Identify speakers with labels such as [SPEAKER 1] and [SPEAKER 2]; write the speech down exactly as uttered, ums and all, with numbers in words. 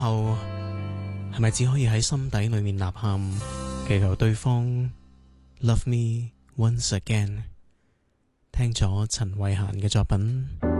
[SPEAKER 1] 後係咪只可以喺心底裏面吶喊，祈求對方 Love me once again？ 聽咗陳慧嫻嘅作品。